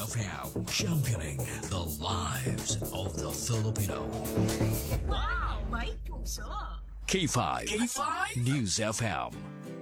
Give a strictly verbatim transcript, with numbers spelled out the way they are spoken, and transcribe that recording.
F M, championing the lives of the Filipino. Wow, may puso! K five, K five News F M.